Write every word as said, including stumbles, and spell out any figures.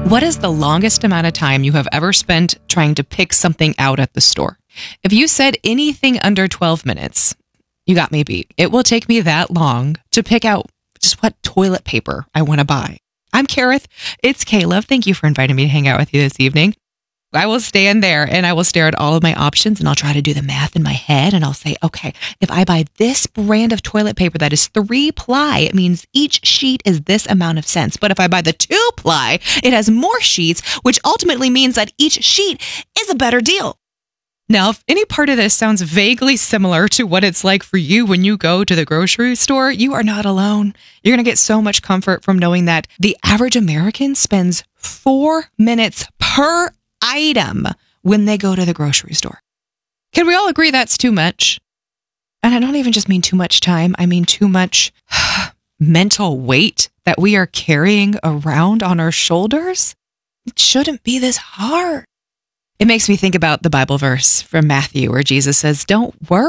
What is the longest amount of time you have ever spent trying to pick something out at the store? If you said anything under twelve minutes, you got me beat. It will take me that long to pick out just what toilet paper I want to buy. I'm Kareth. It's Caleb. Thank you for inviting me to hang out with you this evening. I will stand there and I will stare at all of my options and I'll try to do the math in my head and I'll say, okay, if I buy this brand of toilet paper that is three ply, it means each sheet is this amount of cents. But if I buy the two ply, it has more sheets, which ultimately means that each sheet is a better deal. Now, if any part of this sounds vaguely similar to what it's like for you when you go to the grocery store, you are not alone. You're going to get so much comfort from knowing that the average American spends four minutes per item when they go to the grocery store. Can we all agree that's too much? And I don't even just mean too much time. I mean too much mental weight that we are carrying around on our shoulders. It shouldn't be this hard. It makes me think about the Bible verse from Matthew where Jesus says, don't worry